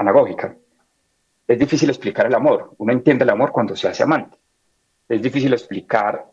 anagógica. Es difícil explicar el amor. Uno entiende el amor cuando se hace amante. Es difícil explicar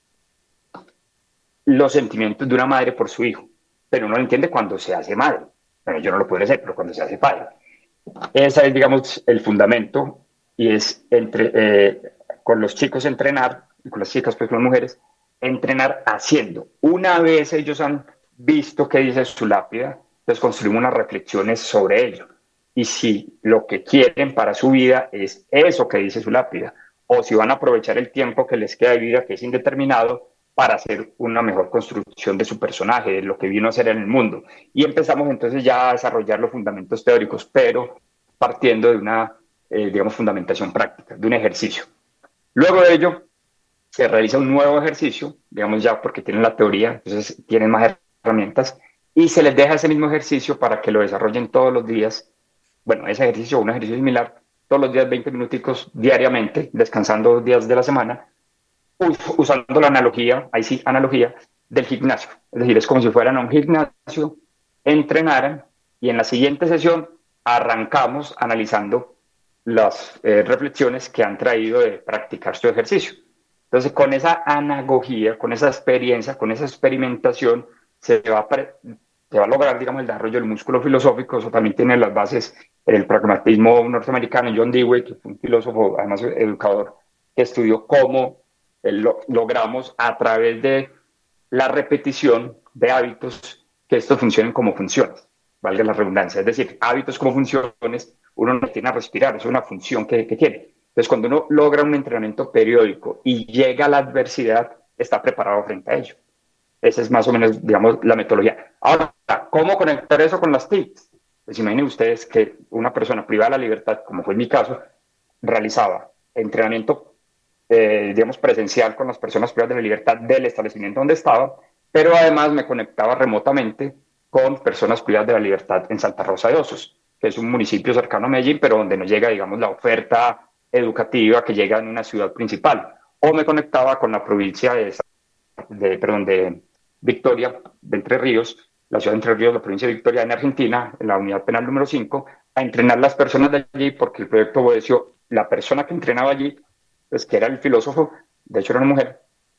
los sentimientos de una madre por su hijo, pero uno lo entiende cuando se hace madre. Bueno, yo no lo podré hacer, pero cuando se hace padre. Ese es, digamos, el fundamento y es con los chicos entrenar y con las chicas, pues con las mujeres, entrenar haciendo. Una vez ellos han visto qué dice su lápida, pues construimos unas reflexiones sobre ello. Y si lo que quieren para su vida es eso que dice su lápida, o si van a aprovechar el tiempo que les queda de vida, que es indeterminado, para hacer una mejor construcción de su personaje, de lo que vino a ser en el mundo. Y empezamos entonces ya a desarrollar los fundamentos teóricos, pero partiendo de una, digamos, fundamentación práctica, de un ejercicio. Luego de ello, se realiza un nuevo ejercicio, digamos ya porque tienen la teoría, entonces tienen más herramientas, y se les deja ese mismo ejercicio para que lo desarrollen todos los días. Bueno, ese ejercicio, un ejercicio similar, todos los días 20 minuticos diariamente, descansando días de la semana, usando la analogía, ahí sí, analogía, del gimnasio. Es decir, es como si fueran a un gimnasio, entrenaran y en la siguiente sesión arrancamos analizando las reflexiones que han traído de practicar su ejercicio. Entonces, con esa anagogía, con esa experiencia, con esa experimentación, se va a lograr, digamos, el desarrollo del músculo filosófico. Eso también tiene las bases en el pragmatismo norteamericano. John Dewey, que fue un filósofo, además educador, que estudió cómo logramos a través de la repetición de hábitos que estos funcionen como funciones, valga la redundancia, es decir, hábitos como funciones, uno no tiene a respirar, es una función que tiene. Entonces, cuando uno logra un entrenamiento periódico y llega a la adversidad, está preparado frente a ello. Esa es más o menos, digamos, la metodología. Ahora, ¿cómo conectar eso con las TICs? Pues imaginen ustedes que una persona privada de la libertad, como fue mi caso, realizaba entrenamiento, digamos, presencial con las personas privadas de la libertad del establecimiento donde estaba, pero además me conectaba remotamente con personas privadas de la libertad en Santa Rosa de Osos, que es un municipio cercano a Medellín, pero donde no llega, digamos, la oferta educativa que llega en una ciudad principal. O me conectaba con la provincia de Victoria, de Entre Ríos, la ciudad de Entre Ríos, la provincia de Victoria en Argentina, en la unidad penal número 5, a entrenar las personas de allí, porque el proyecto obedeció, la persona que entrenaba allí, pues que era el filósofo, de hecho era una mujer,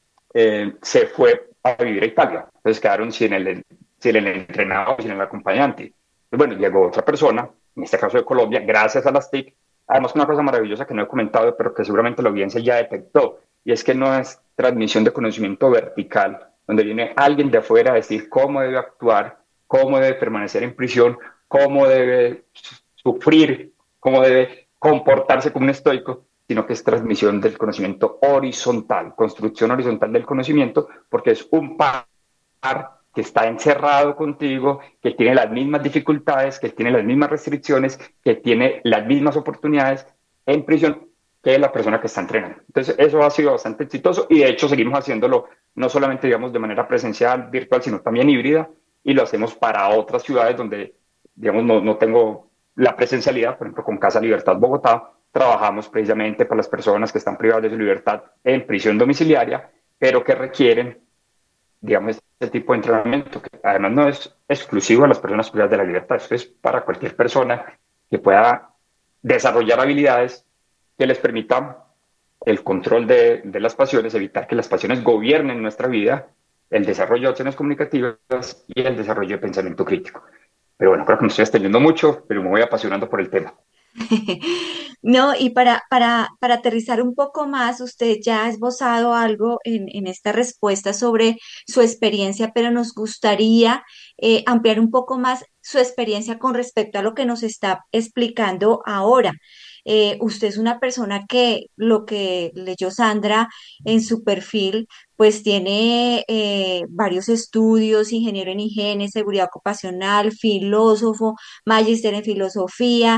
se fue a vivir a Italia. Entonces quedaron sin el entrenador, sin el acompañante. Y bueno, llegó otra persona, en este caso de Colombia, gracias a las TIC. Además, una cosa maravillosa que no he comentado, pero que seguramente la audiencia ya detectó, y es que no es transmisión de conocimiento vertical, donde viene alguien de afuera a decir cómo debe actuar, cómo debe permanecer en prisión, cómo debe sufrir, cómo debe comportarse como un estoico, sino que es transmisión del conocimiento horizontal, construcción horizontal del conocimiento, porque es un par que está encerrado contigo, que tiene las mismas dificultades, que tiene las mismas restricciones, que tiene las mismas oportunidades en prisión que la persona que está entrenando. Entonces, eso ha sido bastante exitoso y de hecho seguimos haciéndolo no solamente, digamos, de manera presencial, virtual, sino también híbrida y lo hacemos para otras ciudades donde, digamos, no tengo la presencialidad, por ejemplo, con Casa Libertad Bogotá, trabajamos precisamente para las personas que están privadas de su libertad en prisión domiciliaria, pero que requieren, digamos, este tipo de entrenamiento, que además no es exclusivo a las personas privadas de la libertad, esto es para cualquier persona que pueda desarrollar habilidades que les permitan el control de las pasiones, evitar que las pasiones gobiernen nuestra vida, el desarrollo de acciones comunicativas y el desarrollo de pensamiento crítico. Pero bueno, creo que me estoy extendiendo mucho, pero me voy apasionando por el tema. No, y para aterrizar un poco más, usted ya ha esbozado algo en esta respuesta sobre su experiencia, pero nos gustaría ampliar un poco más su experiencia con respecto a lo que nos está explicando ahora. Usted es una persona que lo que leyó Sandra en su perfil, pues tiene varios estudios, ingeniero en higiene, seguridad ocupacional, filósofo, magíster en filosofía.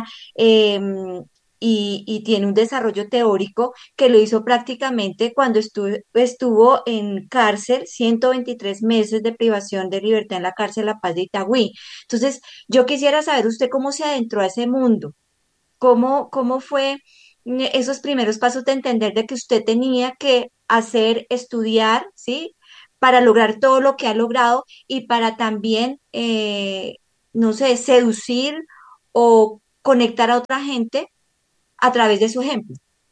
Y tiene un desarrollo teórico que lo hizo prácticamente cuando estuvo en cárcel, 123 meses de privación de libertad en la cárcel La Paz de Itagüí. Entonces, yo quisiera saber usted cómo se adentró a ese mundo, cómo fue esos primeros pasos de entender de que usted tenía que hacer, estudiar, ¿sí? Para lograr todo lo que ha logrado y para también, no sé, seducir o conectar a otra gente a través de su ejemplo.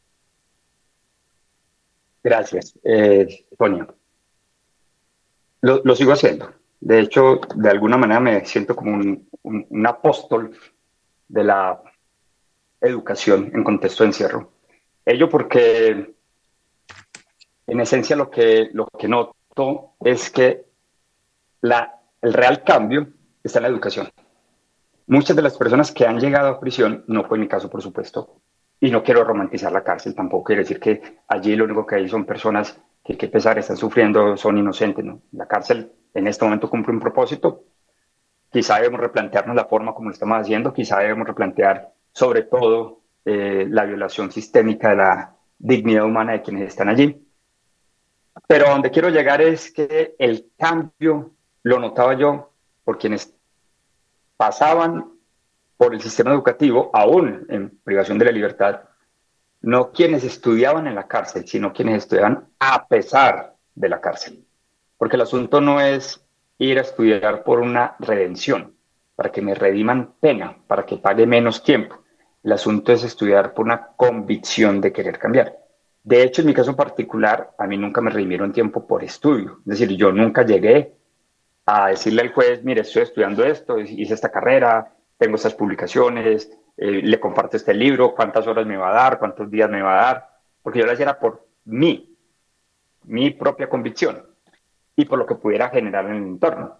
Gracias, Toño. Lo sigo haciendo. De hecho, de alguna manera me siento como un apóstol de la educación en contexto de encierro. Ello porque, en esencia, lo que noto es que el real cambio está en la educación. Muchas de las personas que han llegado a prisión, no fue mi caso, por supuesto, y no quiero romantizar la cárcel, tampoco quiero decir que allí lo único que hay son personas que, qué pesar, están sufriendo, son inocentes, ¿no? La cárcel en este momento cumple un propósito. Quizá debemos replantearnos la forma como lo estamos haciendo, quizá debemos replantear sobre todo la violación sistémica de la dignidad humana de quienes están allí. Pero a donde quiero llegar es que el cambio lo notaba yo por quienes pasaban por el sistema educativo, aún en privación de la libertad, no quienes estudiaban en la cárcel, sino quienes estudiaban a pesar de la cárcel. Porque el asunto no es ir a estudiar por una redención, para que me rediman pena, para que pague menos tiempo. El asunto es estudiar por una convicción de querer cambiar. De hecho, en mi caso particular, a mí nunca me redimieron tiempo por estudio. Es decir, yo nunca llegué a decirle al juez, mire, estoy estudiando esto, hice esta carrera, tengo estas publicaciones, le comparto este libro, cuántas horas me va a dar, cuántos días me va a dar, porque yo lo hacía era por mi propia convicción y por lo que pudiera generar en el entorno.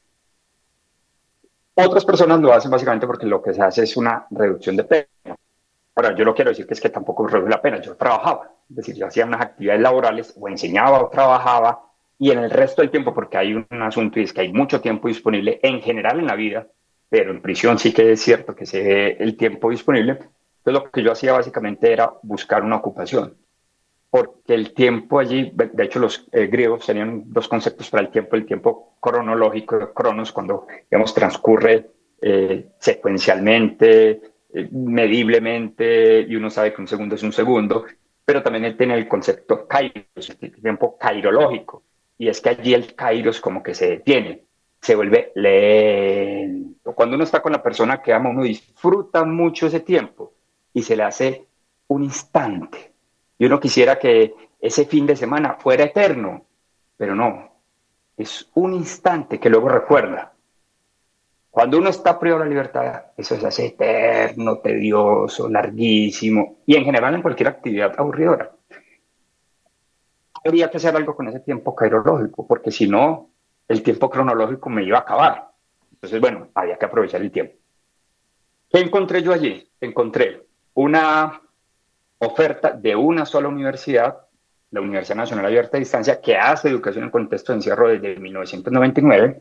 Otras personas lo hacen básicamente porque lo que se hace es una reducción de pena. Ahora, yo no quiero decir que es que tampoco me reduce la pena, yo trabajaba, es decir, yo hacía unas actividades laborales, o enseñaba o trabajaba, y en el resto del tiempo, porque hay un asunto y es que hay mucho tiempo disponible en general en la vida, pero en prisión sí que es cierto que se ve el tiempo disponible. Entonces lo que yo hacía básicamente era buscar una ocupación, porque el tiempo allí, de hecho los griegos tenían dos conceptos para el tiempo cronológico, cronos, cuando digamos transcurre secuencialmente, mediblemente, y uno sabe que un segundo es un segundo, pero también él tiene el concepto kairos, el tiempo kairológico, y es que allí el kairos como que se detiene, se vuelve lento. Cuando uno está con la persona que ama, uno disfruta mucho ese tiempo y se le hace un instante. Y uno quisiera que ese fin de semana fuera eterno, pero no, es un instante que luego recuerda. Cuando uno está privado de la libertad, eso se hace eterno, tedioso, larguísimo, y en general en cualquier actividad aburridora. Habría que hacer algo con ese tiempo cairológico, porque si no, el tiempo cronológico me iba a acabar. Entonces, bueno, había que aprovechar el tiempo. ¿Qué encontré yo allí? Encontré una oferta de una sola universidad, la Universidad Nacional Abierta a Distancia, que hace educación en contexto de encierro desde 1999,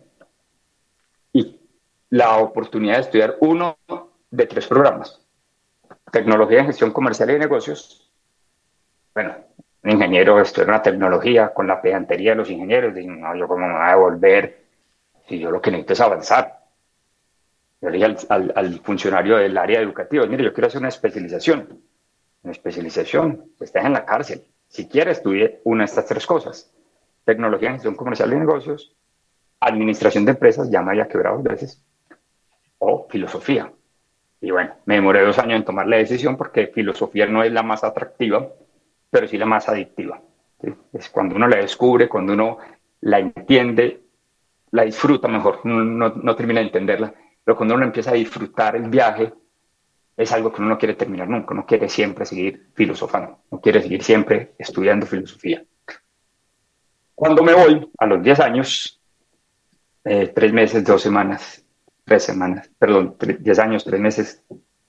y la oportunidad de estudiar uno de 3 programas. Tecnología en gestión comercial y de negocios. Bueno, un ingeniero estudia una tecnología con la pedantería de los ingenieros. Dicen, no, yo cómo me voy a devolver si yo lo que necesito es avanzar. Yo le dije al funcionario del área educativa, mire, yo quiero hacer una especialización. Una especialización, estás en la cárcel. Si quieres, estudie una de estas 3 cosas. Tecnología en gestión comercial y negocios, administración de empresas, ya me había quebrado 2 veces, o filosofía. Y bueno, me demoré 2 años en tomar la decisión porque filosofía no es la más atractiva, pero sí la más adictiva. ¿Sí? Es cuando uno la descubre, cuando uno la entiende, la disfruta mejor. No termina de entenderla, pero cuando uno empieza a disfrutar el viaje, es algo que uno no quiere terminar nunca, uno quiere siempre seguir filosofando, no quiere seguir siempre estudiando filosofía. Cuando me voy, a los 10 años, 3 meses, 2 semanas, 3 semanas, perdón, 10 años, 3 meses,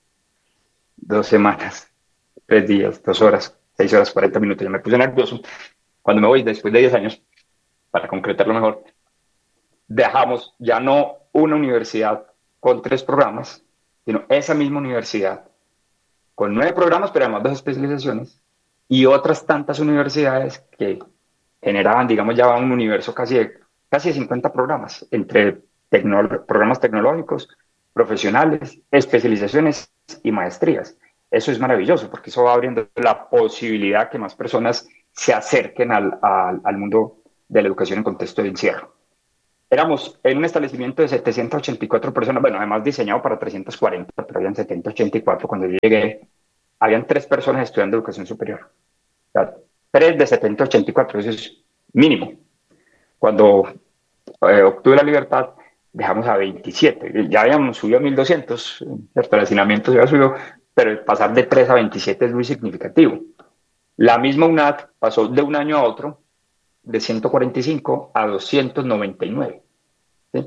2 semanas, 3 días, 2 horas, 6 horas, 40 minutos, ya me puse nervioso. Cuando me voy, después de 10 años, para concretarlo mejor, dejamos ya no una universidad con 3 programas, sino esa misma universidad con 9 programas, pero además 2 especializaciones, y otras tantas universidades que generaban, digamos, ya un universo casi de 50 programas, entre programas tecnológicos, profesionales, especializaciones y maestrías. Eso es maravilloso, porque eso va abriendo la posibilidad que más personas se acerquen al mundo de la educación en contexto de encierro. Éramos en un establecimiento de 784 personas, bueno, además diseñado para 340, pero habían 784. Cuando yo llegué, habían 3 personas estudiando educación superior. O sea, 3 de 784, eso es mínimo. Cuando obtuve la libertad, dejamos a 27. Ya habíamos subido a 1200, ¿cierto? El hacinamiento se había subido, pero el pasar de 3 a 27 es muy significativo. La misma UNAD pasó de un año a otro de 145 a 299. ¿Sí?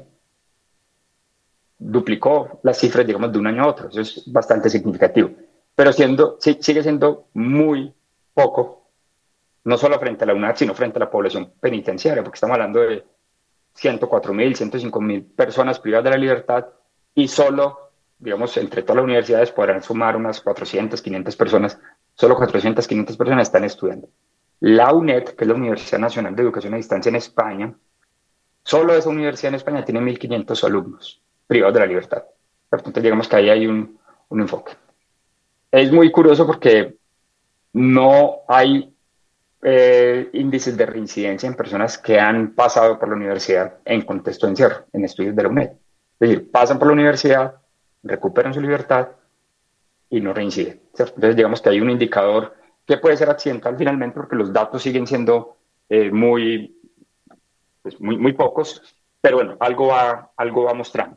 Duplicó las cifras, digamos, de un año a otro. Eso es bastante significativo. Pero sigue siendo muy poco, no solo frente a la UNAD, sino frente a la población penitenciaria, porque estamos hablando de 104.000, 105.000 personas privadas de la libertad y solo, digamos, entre todas las universidades podrán sumar unas 400, 500 personas, solo 400, 500 personas están estudiando. La UNED, que es la Universidad Nacional de Educación a Distancia en España, solo esa universidad en España tiene 1.500 alumnos privados de la libertad. Entonces, digamos que ahí hay un enfoque. Es muy curioso porque no hay índices de reincidencia en personas que han pasado por la universidad en contexto de encierro, en estudios de la UNED. Es decir, pasan por la universidad, recuperan su libertad y no reinciden, ¿cierto? Entonces, digamos que hay un indicador que puede ser accidental finalmente porque los datos siguen siendo muy, pues, muy pocos, pero bueno, algo va mostrando.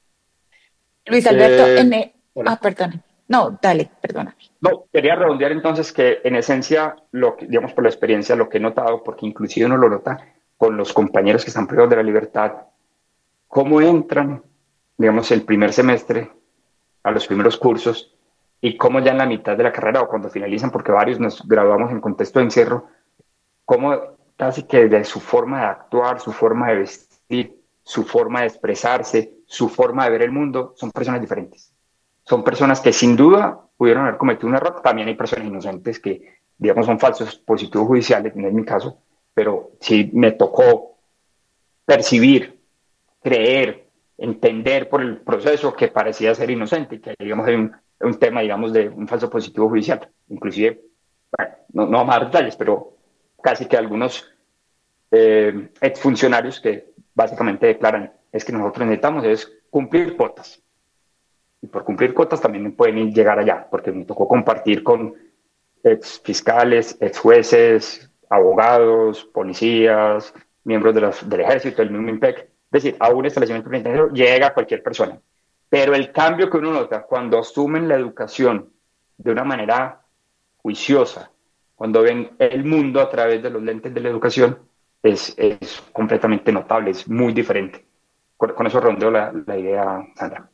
Luis Alberto, Eh, Hola. perdón. No, dale, perdóname. No, quería redondear entonces que en esencia, digamos por la experiencia, lo que he notado, porque inclusive uno lo nota con los compañeros que están privados de la libertad, cómo entran, digamos, el primer semestre a los primeros cursos y cómo ya en la mitad de la carrera o cuando finalizan, porque varios nos graduamos en contexto de encierro, cómo casi que de su forma de actuar, su forma de vestir, su forma de expresarse, su forma de ver el mundo, son personas diferentes. Son personas que sin duda pudieron haber cometido un error. También hay personas inocentes que, digamos, son falsos positivos judiciales, no es mi caso, pero sí me tocó percibir, creer, entender por el proceso que parecía ser inocente, que digamos hay un tema, digamos, de un falso positivo judicial. Inclusive, bueno, no vamos a dar detalles, pero casi que algunos exfuncionarios que básicamente declaran es que nosotros necesitamos es cumplir cuotas. Y por cumplir cuotas también pueden llegar allá, porque me tocó compartir con ex fiscales, ex jueces, abogados, policías, miembros del ejército, del mismo IMPEC. Es decir, a un establecimiento penitenciario llega cualquier persona. Pero el cambio que uno nota cuando asumen la educación de una manera juiciosa, cuando ven el mundo a través de los lentes de la educación, es completamente notable, es muy diferente. Con eso rondeo la idea, Sandra.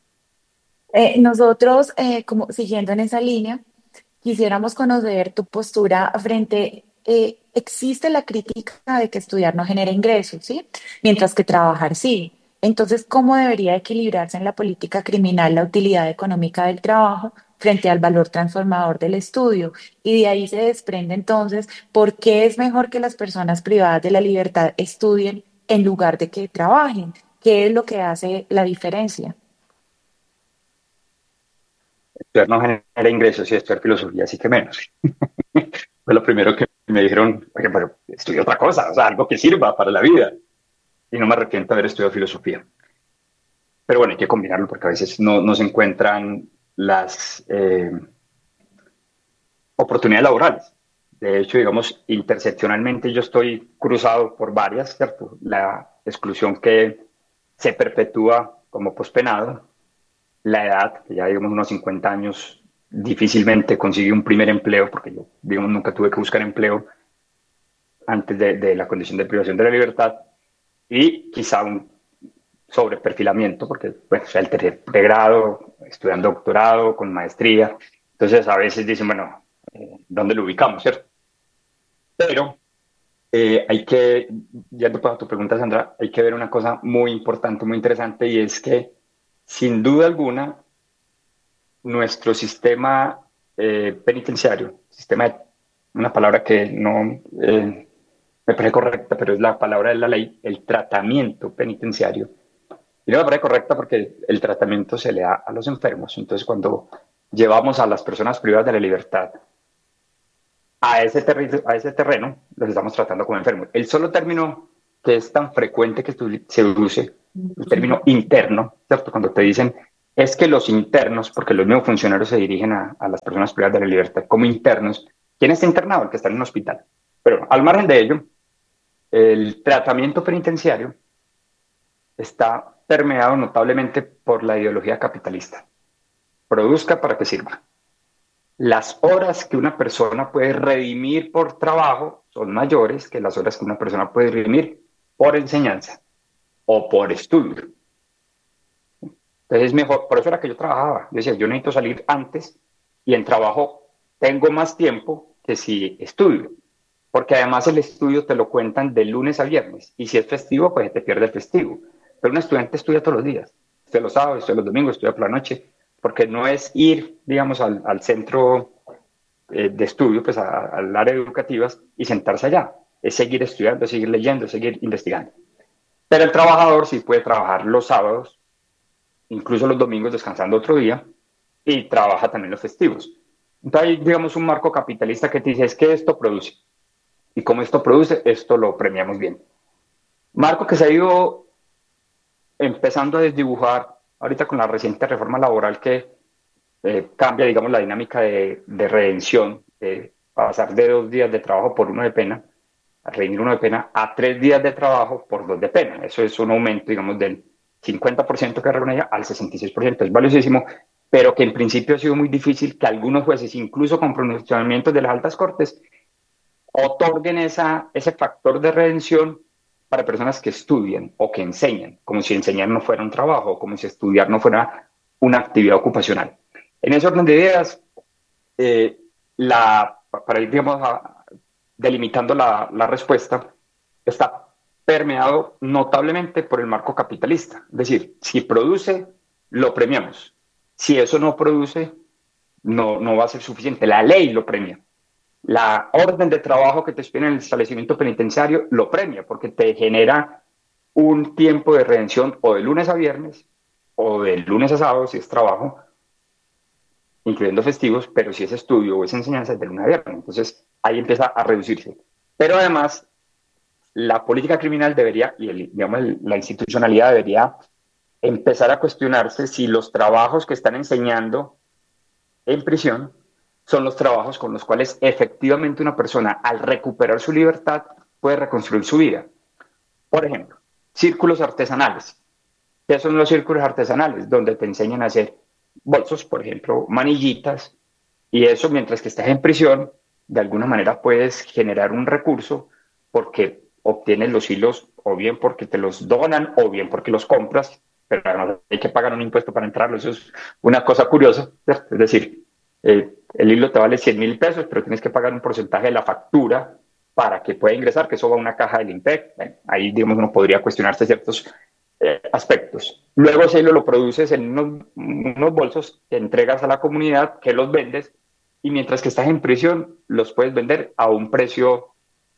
Nosotros, como siguiendo en esa línea, quisiéramos conocer tu postura frente, existe la crítica de que estudiar no genera ingresos, ¿sí? Mientras que trabajar sí. Entonces, ¿cómo debería equilibrarse en la política criminal la utilidad económica del trabajo frente al valor transformador del estudio? Y de ahí se desprende entonces, ¿por qué es mejor que las personas privadas de la libertad estudien en lugar de que trabajen? ¿Qué es lo que hace la diferencia? Estudiar no genera ingresos y estudiar filosofía sí que menos. Fue lo primero que me dijeron, oye, pero estudia otra cosa, o sea, algo que sirva para la vida. Y no me arrepiento de haber estudiado filosofía. Pero bueno, hay que combinarlo porque a veces no se encuentran las oportunidades laborales. De hecho, digamos, interseccionalmente yo estoy cruzado por varias, ¿cierto? La exclusión que se perpetúa como pospenado, la edad, que ya digamos unos 50 años, difícilmente consigue un primer empleo, porque yo, digamos, nunca tuve que buscar empleo antes de la condición de privación de la libertad, y quizá un sobreperfilamiento, porque bueno, o sea, el tercer pregrado, estudiando doctorado, con maestría, entonces a veces dicen, bueno, ¿dónde lo ubicamos, cierto? Pero hay que, yendo para tu pregunta, Sandra, hay que ver una cosa muy importante, muy interesante, y es que sin duda alguna nuestro sistema penitenciario, una palabra que no me parece correcta, pero es la palabra de la ley, el tratamiento penitenciario. Y no me parece correcta porque el tratamiento se le da a los enfermos. Entonces, cuando llevamos a las personas privadas de la libertad a ese terreno, los estamos tratando como enfermos. El solo término que es tan frecuente que se use el término interno, ¿cierto? Cuando te dicen, es que los internos, porque los mismos funcionarios se dirigen a las personas privadas de la libertad como internos, ¿quién está internado? El que está en un hospital. Pero al margen de ello, el tratamiento penitenciario está permeado notablemente por la ideología capitalista. Produzca para que sirva. Las horas que una persona puede redimir por trabajo son mayores que las horas que una persona puede redimir por enseñanza o por estudio. Entonces es mejor, por eso era que yo trabajaba. Yo decía, yo necesito salir antes y en trabajo tengo más tiempo que si estudio. Porque además el estudio te lo cuentan de lunes a viernes. Y si es festivo, pues te pierde el festivo. Pero un estudiante estudia todos los días. Estudia los sábados, estudia los domingos, estudia por la noche. Porque no es ir, digamos, al centro de estudio, pues al área educativa y sentarse allá. Es seguir estudiando, seguir leyendo, seguir investigando. Pero el trabajador sí puede trabajar los sábados, incluso los domingos descansando otro día, y trabaja también los festivos. Entonces hay, digamos, un marco capitalista que te dice, es que esto produce. Y como esto produce, esto lo premiamos bien. Marco que se ha ido empezando a desdibujar ahorita con la reciente reforma laboral que cambia, digamos, la dinámica de redención, de pasar de 2 días de trabajo por 1 de pena, a redimir 1 de pena, a 3 días de trabajo por 2 de pena. Eso es un aumento, digamos, del 50% que reconocía al 66%. Es valiosísimo, pero que en principio ha sido muy difícil que algunos jueces, incluso con pronunciamientos de las altas cortes, otorguen ese factor de redención para personas que estudian o que enseñan, como si enseñar no fuera un trabajo, como si estudiar no fuera una actividad ocupacional. En ese orden de ideas, para ir, digamos, delimitando la respuesta, está permeado notablemente por el marco capitalista. Es decir, si produce, lo premiamos. Si eso no produce, no va a ser suficiente. La ley lo premia. La orden de trabajo que te expide en el establecimiento penitenciario lo premia porque te genera un tiempo de redención o de lunes a viernes o de lunes a sábado si es trabajo, incluyendo festivos, pero si es estudio o es enseñanza es de lunes a viernes. Entonces ahí empieza a reducirse. Pero además la política criminal debería, y digamos, la institucionalidad debería empezar a cuestionarse si los trabajos que están enseñando en prisión son los trabajos con los cuales efectivamente una persona, al recuperar su libertad, puede reconstruir su vida. Por ejemplo, círculos artesanales. ¿Qué son los círculos artesanales? Donde te enseñan a hacer bolsos, por ejemplo, manillitas, y eso mientras que estás en prisión, de alguna manera puedes generar un recurso porque obtienes los hilos o bien porque te los donan o bien porque los compras, pero además hay que pagar un impuesto para entrarlo. Eso es una cosa curiosa, ¿cierto? Es decir, el hilo te vale 100.000 pesos, pero tienes que pagar un porcentaje de la factura para que pueda ingresar, que eso va a una caja del IMPEC. Bueno, ahí, digamos, uno podría cuestionarse ciertos aspectos. Luego ese hilo lo produces en unos bolsos que entregas a la comunidad, que los vendes, y mientras que estás en prisión, los puedes vender a un precio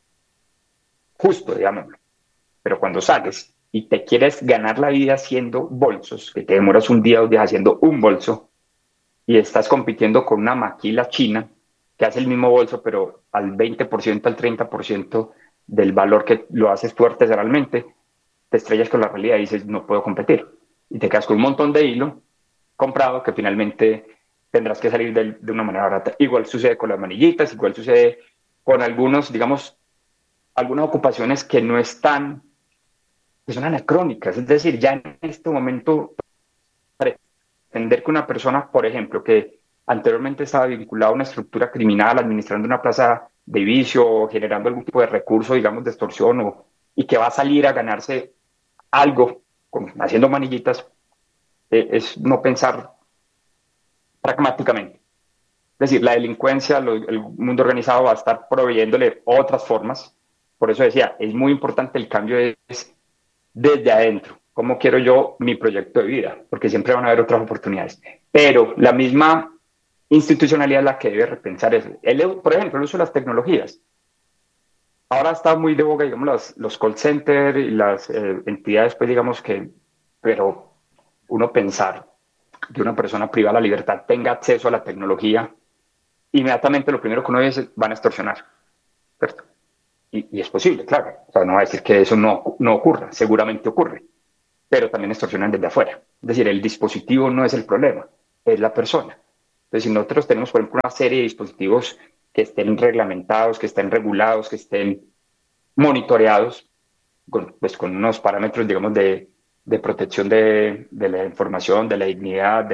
justo, digámoslo. Pero cuando sales y te quieres ganar la vida haciendo bolsos, que te demoras 1 día o 2 días haciendo un bolso, y estás compitiendo con una maquila china que hace el mismo bolso, pero al 20%, al 30% del valor que lo haces tú artesanalmente, te estrellas con la realidad y dices, no puedo competir. Y te quedas con un montón de hilo comprado que finalmente tendrás que salir de una manera barata. Igual sucede con las manillitas, igual sucede con algunos, digamos, algunas ocupaciones que no están, que son anacrónicas. Es decir, ya en este momento pretender que una persona, por ejemplo, que anteriormente estaba vinculada a una estructura criminal, administrando una plaza de vicio o generando algún tipo de recurso, digamos, de extorsión, y que va a salir a ganarse algo haciendo manillitas, es no pensar pragmáticamente. Es decir, la delincuencia, el mundo organizado va a estar proveyéndole otras formas. Por eso decía, es muy importante el cambio desde adentro. ¿Cómo quiero yo mi proyecto de vida? Porque siempre van a haber otras oportunidades. Pero la misma institucionalidad es la que debe repensar eso. Por ejemplo, el uso de las tecnologías. Ahora está muy de boga, digamos, los call centers y las entidades, pues digamos que, pero uno pensar que una persona privada de la libertad tenga acceso a la tecnología, inmediatamente lo primero que uno dice es, van a extorsionar, ¿cierto? y es posible, claro. O sea, no va a decir que eso no ocurra, seguramente ocurre, pero también extorsionan desde afuera. Es decir, el dispositivo no es el problema, es la persona. Entonces, si nosotros tenemos, por ejemplo, una serie de dispositivos que estén reglamentados, que estén regulados, que estén monitoreados, pues con unos parámetros, digamos, de protección de la información, de la dignidad,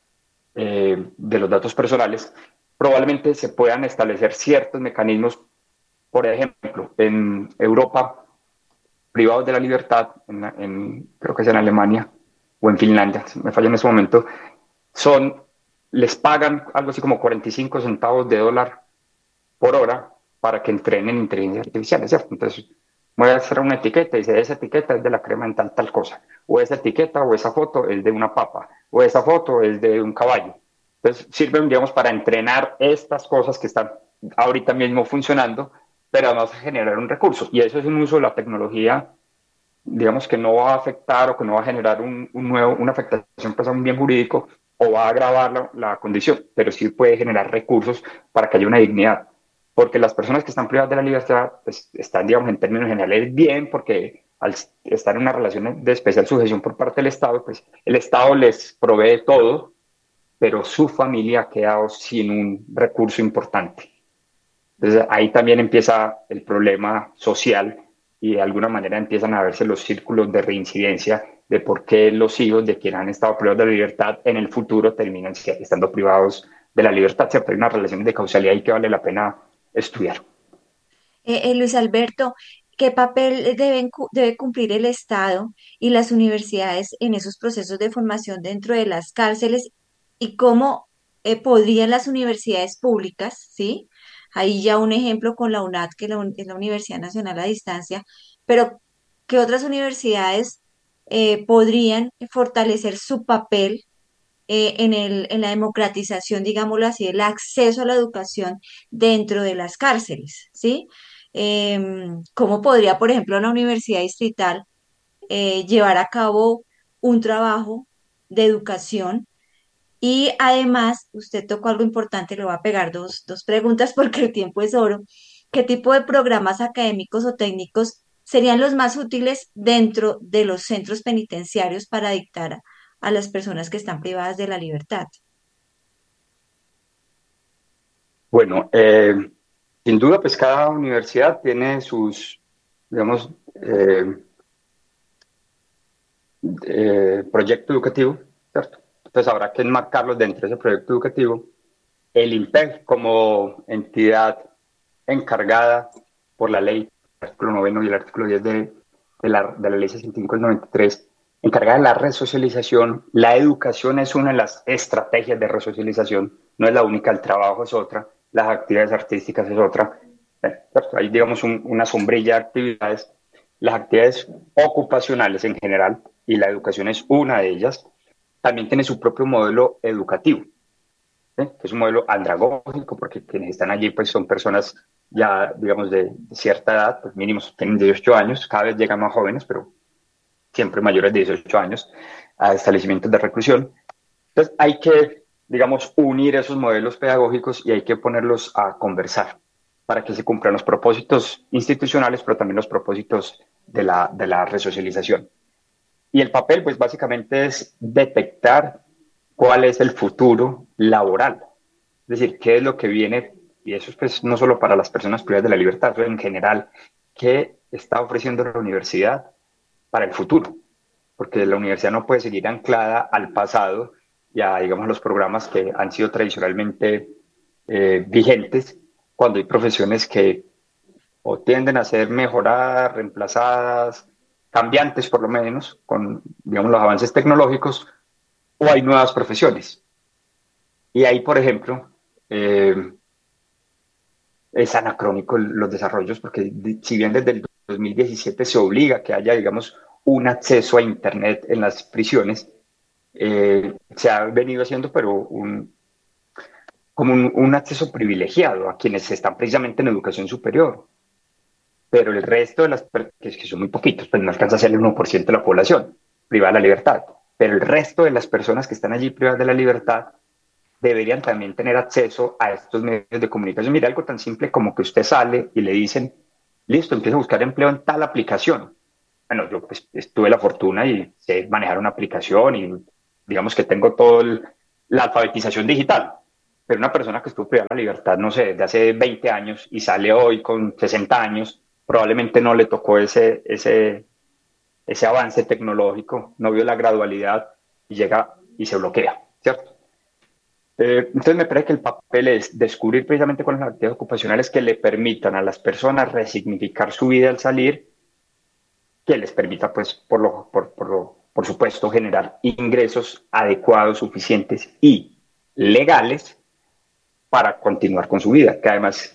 de los datos personales, probablemente se puedan establecer ciertos mecanismos, por ejemplo, en Europa, privados de la libertad, creo que es en Alemania o en Finlandia, me falla en ese momento, son, les pagan algo así como 45 centavos de dólar por hora para que entrenen inteligencia artificial, ¿cierto? Entonces, voy a hacer una etiqueta y dice, esa etiqueta es de la crema en tal cosa, o esa etiqueta o esa foto es de una papa, o esa foto es de un caballo. Entonces, sirven, digamos, para entrenar estas cosas que están ahorita mismo funcionando, pero además generar un recurso. Y eso es un uso de la tecnología, digamos, que no va a afectar o que no va a generar una afectación pues, a un bien jurídico o va a agravar la condición, pero sí puede generar recursos para que haya una dignidad. Porque las personas que están privadas de la libertad pues, están, digamos, en términos generales bien, porque al estar en una relación de especial sujeción por parte del Estado, pues el Estado les provee todo, pero su familia ha quedado sin un recurso importante. Entonces ahí también empieza el problema social y de alguna manera empiezan a verse los círculos de reincidencia de por qué los hijos de quienes han estado privados de la libertad en el futuro terminan estando privados de la libertad. ¿Cierto? Hay una relación de causalidad ahí que vale la pena estudiar. Luis Alberto, ¿qué papel debe cumplir el Estado y las universidades en esos procesos de formación dentro de las cárceles y cómo podrían las universidades públicas, ¿sí? Ahí ya un ejemplo con la UNAD, que es la Universidad Nacional a Distancia, pero ¿qué otras universidades podrían fortalecer su papel en la democratización, digámoslo así, el acceso a la educación dentro de las cárceles, ¿sí? ¿Cómo podría, por ejemplo, la Universidad Distrital llevar a cabo un trabajo de educación? Y además, usted tocó algo importante, le voy a pegar dos preguntas porque el tiempo es oro. ¿Qué tipo de programas académicos o técnicos serían los más útiles dentro de los centros penitenciarios para dictar a las personas que están privadas de la libertad? Bueno, sin duda, pues cada universidad tiene sus, digamos, proyecto educativo, ¿cierto? Entonces habrá que enmarcarlos dentro de ese proyecto educativo. El IMPEC como entidad encargada por la ley, el artículo 9 y el artículo 10 de la ley 65 del 93, encargada de la resocialización. La educación es una de las estrategias de resocialización, no es la única, el trabajo es otra, las actividades artísticas es otra. Hay, digamos, una sombrilla de actividades. Las actividades ocupacionales en general, y la educación es una de ellas, también tiene su propio modelo educativo, ¿sí? Que es un modelo andragógico, porque quienes están allí pues son personas ya, digamos, de cierta edad, pues mínimo tienen 18 años, cada vez llegan más jóvenes, pero siempre mayores de 18 años, a establecimientos de reclusión. Entonces hay que, digamos, unir esos modelos pedagógicos y hay que ponerlos a conversar para que se cumplan los propósitos institucionales, pero también los propósitos de la resocialización. Y el papel, pues básicamente es detectar cuál es el futuro laboral. Es decir, qué es lo que viene, y eso es pues no solo para las personas privadas de la libertad, sino en general, qué está ofreciendo la universidad para el futuro. Porque la universidad no puede seguir anclada al pasado y a, digamos, los programas que han sido tradicionalmente vigentes, cuando hay profesiones que o tienden a ser mejoradas, reemplazadas, cambiantes por lo menos, con, digamos, los avances tecnológicos, o hay nuevas profesiones. Y ahí, por ejemplo, es anacrónico los desarrollos, porque si bien desde el 2017 se obliga a que haya, digamos, un acceso a Internet en las prisiones, se ha venido haciendo, pero como un acceso privilegiado a quienes están precisamente en educación superior. Pero el resto de las, que son muy poquitos, pues no alcanza a ser el 1% de la población privada de la libertad, pero el resto de las personas que están allí privadas de la libertad deberían también tener acceso a estos medios de comunicación. Mira, algo tan simple como que usted sale y le dicen, listo, empiezo a buscar empleo en tal aplicación. Bueno, yo pues tuve la fortuna y sé manejar una aplicación y digamos que tengo la alfabetización digital. Pero una persona que estuvo privada de la libertad, no sé, desde hace 20 años y sale hoy con 60 años, probablemente no le tocó ese avance tecnológico, no vio la gradualidad y llega y se bloquea, ¿cierto? Entonces me parece que el papel es descubrir precisamente cuáles son las actividades ocupacionales que le permitan a las personas resignificar su vida al salir, que les permita, pues, por supuesto, generar ingresos adecuados, suficientes y legales para continuar con su vida, que además,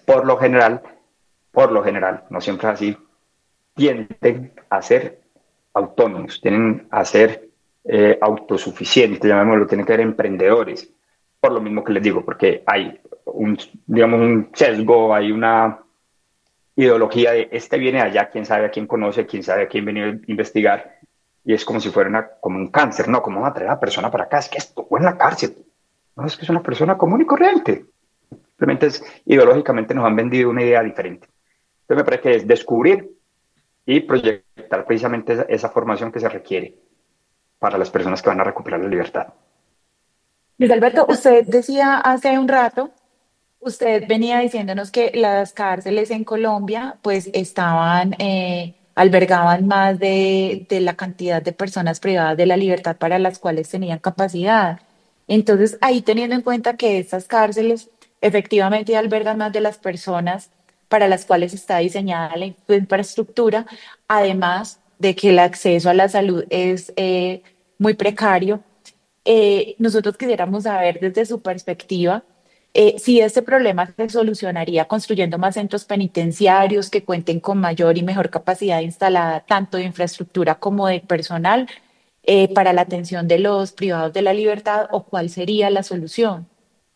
por lo general, no siempre es así, tienden a ser autónomos, tienen a ser autosuficientes, llamémoslo, tienen que ser emprendedores, por lo mismo que les digo, porque hay digamos, un sesgo, hay una ideología de este viene de allá, quién sabe a quién conoce, quién sabe a quién viene a investigar, y es como si fuera como un cáncer, ¿no? ¿Cómo va a traer a la persona para acá? Es que estuvo en la cárcel. No, es que es una persona común y corriente. Simplemente ideológicamente nos han vendido una idea diferente. Entonces me parece que es descubrir y proyectar precisamente esa formación que se requiere para las personas que van a recuperar la libertad. Luis Alberto, usted decía hace un rato, usted venía diciéndonos que las cárceles en Colombia pues estaban, albergaban más de la cantidad de personas privadas de la libertad para las cuales tenían capacidad. Entonces, ahí teniendo en cuenta que estas cárceles efectivamente albergan más de las personas para las cuales está diseñada la infraestructura, además de que el acceso a la salud es muy precario. Nosotros quisiéramos saber desde su perspectiva si este problema se solucionaría construyendo más centros penitenciarios que cuenten con mayor y mejor capacidad instalada, tanto de infraestructura como de personal, para la atención de los privados de la libertad, o cuál sería la solución.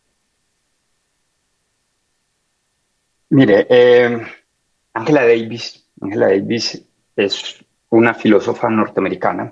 Mire, Angela Davis es una filósofa norteamericana.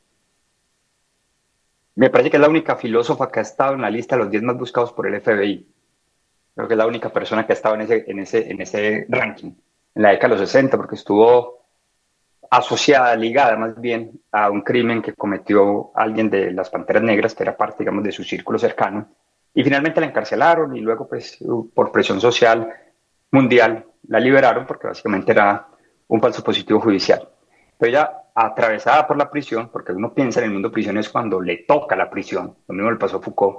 Me parece que es la única filósofa que ha estado en la lista de los 10 más buscados por el FBI. Creo que es la única persona que ha estado en ese ranking en la década de los 60, porque estuvo asociada, ligada más bien a un crimen que cometió alguien de las Panteras Negras, que era parte, digamos, de su círculo cercano. Y finalmente la encarcelaron y luego, pues, por presión social mundial, la liberaron porque básicamente era un falso positivo judicial. Pero ella, atravesada por la prisión, porque uno piensa en el mundo prisión es cuando le toca la prisión, lo mismo le pasó a Foucault,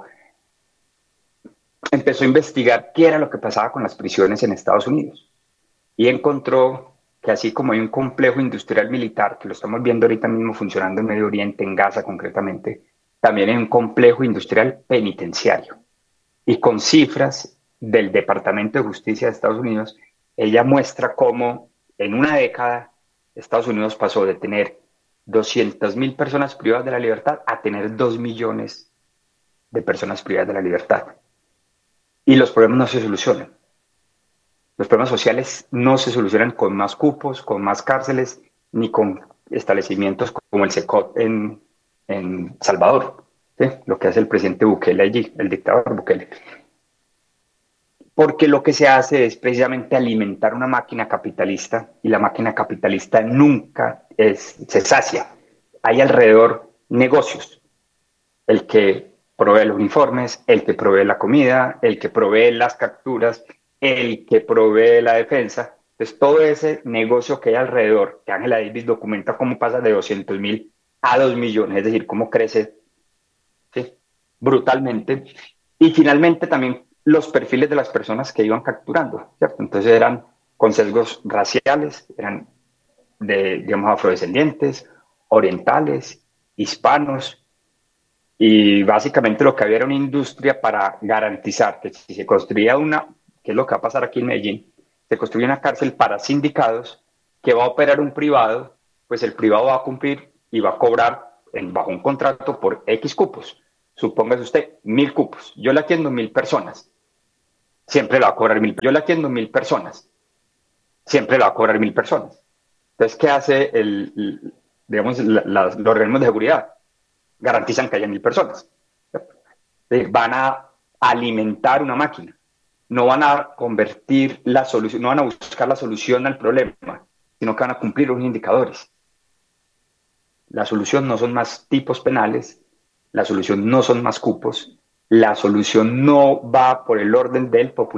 empezó a investigar qué era lo que pasaba con las prisiones en Estados Unidos y encontró que así como hay un complejo industrial militar, que lo estamos viendo ahorita mismo funcionando en Medio Oriente, en Gaza concretamente, también hay un complejo industrial penitenciario. Y con cifras del Departamento de Justicia de Estados Unidos, ella muestra cómo en una década Estados Unidos pasó de tener 200.000 personas privadas de la libertad a tener 2 millones de personas privadas de la libertad. Y los problemas no se solucionan. Los problemas sociales no se solucionan con más cupos, con más cárceles, ni con establecimientos como el SECOT en Salvador, ¿sí? Lo que hace el presidente Bukele allí, el dictador Bukele. Porque lo que se hace es precisamente alimentar una máquina capitalista y la máquina capitalista nunca se sacia. Hay alrededor negocios, el que provee los uniformes, el que provee la comida, el que provee las capturas, el que provee la defensa. Entonces, todo ese negocio que hay alrededor, que Angela Davis documenta cómo pasa de 200.000 a 2 millones, es decir, cómo crece, ¿sí?, brutalmente. Y finalmente también los perfiles de las personas que iban capturando, ¿cierto? Entonces eran con sesgos raciales, eran digamos, afrodescendientes, orientales, hispanos, y básicamente lo que había era una industria para garantizar que si se construía que es lo que va a pasar aquí en Medellín, se construye una cárcel para sindicados que va a operar un privado, pues el privado va a cumplir y va a cobrar bajo un contrato por X cupos. Supóngase usted 1.000 cupos. Yo le atiendo 1.000 personas. Siempre le va a cobrar 1.000. Yo le atiendo 1.000 personas. Siempre le va a cobrar 1.000 personas. Entonces, ¿qué hace digamos, los organismos de seguridad? Garantizan que haya 1.000 personas. Van a alimentar una máquina. no van a convertir la solución, no van a buscar la solución al problema, sino que van a cumplir unos indicadores. La solución no son más tipos penales, la solución no son más cupos, la solución no va por el orden del populismo.